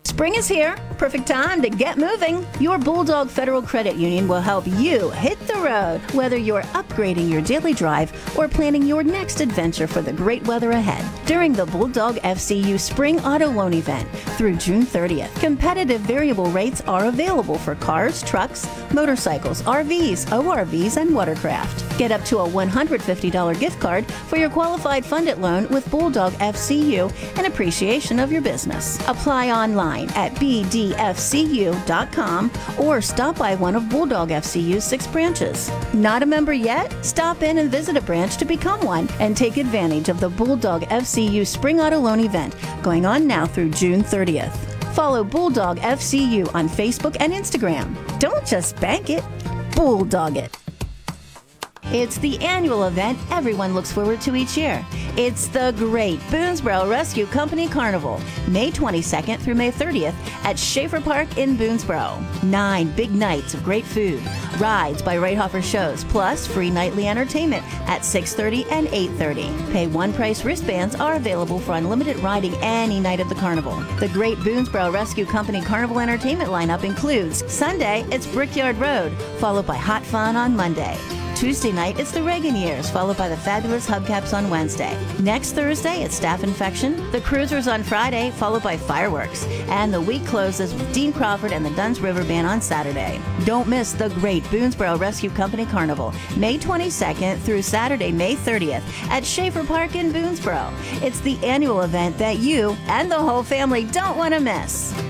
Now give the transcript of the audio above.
Spring is here. Perfect time to get moving. Your Bulldog Federal Credit Union will help you hit the road, whether you're upgrading your daily drive or planning your next adventure for the great weather ahead. During the Bulldog FCU Spring Auto Loan Event through June 30th, competitive variable rates are available for cars, trucks, motorcycles, RVs, ORVs, and watercraft. Get up to a $150 gift card for your qualified funded loan with Bulldog FCU in appreciation of your business. Apply online at bdfcu.com or stop by one of Bulldog FCU's 6 branches. Not a member yet? Stop in and visit a branch to become one and take advantage of the Bulldog FCU Spring Auto Loan Event going on now through June 30th. Follow Bulldog FCU on Facebook and Instagram. Don't just bank it, Bulldog it. It's the annual event everyone looks forward to each year. It's the Great Boonesboro Rescue Company Carnival, May 22nd through May 30th at Schaefer Park in Boonesboro. 9 big nights of great food, rides by Reithofer Shows, plus free nightly entertainment at 6:30 and 8:30. Pay one price wristbands are available for unlimited riding any night of the carnival. The Great Boonesboro Rescue Company Carnival entertainment lineup includes Sunday, it's Brickyard Road, followed by Hot Fun on Monday. Tuesday night, it's the Reagan Years, followed by the Fabulous Hubcaps on Wednesday. Next Thursday, it's Staph Infection, the Cruisers on Friday, followed by Fireworks. And the week closes with Dean Crawford and the Dunn's River Band on Saturday. Don't miss the Great Boonesboro Rescue Company Carnival, May 22nd through Saturday, May 30th at Schaefer Park in Boonesboro. It's the annual event that you and the whole family don't want to miss.